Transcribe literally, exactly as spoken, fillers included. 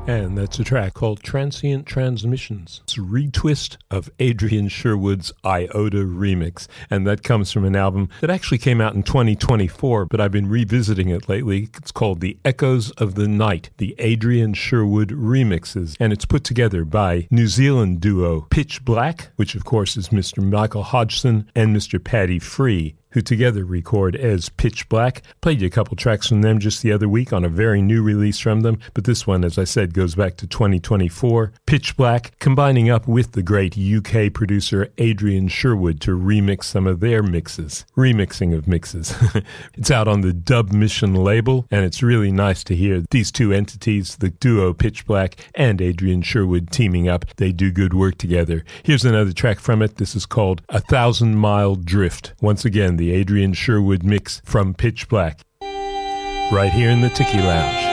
And that's a track called Transient Transmissions. It's a retwist of Adrian Sherwood's Iota remix. And that comes from an album that actually came out in twenty twenty-four, but I've been revisiting it lately. It's called The Echoes of the Night, the Adrian Sherwood remixes. And it's put together by New Zealand duo Pitch Black, which of course is Mister Michael Hodgson and Mister Paddy Free, who together record as Pitch Black. Played you a couple tracks from them just the other week on a very new release from them, but this one, as I said, goes back to twenty twenty-four. Pitch Black combining up with the great U K producer Adrian Sherwood to remix some of their mixes. Remixing of mixes. It's out on the Dub Mission label, and it's really nice to hear these two entities, the duo Pitch Black and Adrian Sherwood, teaming up. They do good work together. Here's another track from it. This is called A Thousand Mile Drift. Once again, the Adrian Sherwood mix from Pitch Black, right here in the Tiki Lounge.